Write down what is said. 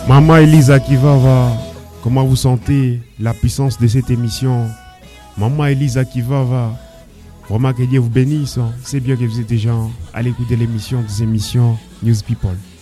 Maman Elisa Kivava, comment vous sentez la puissance de cette émission? Maman Elisa Kivava, vraiment que Dieu vous bénisse. C'est bien que vous êtes déjà à l'écoute de l'émission, des émissions News People.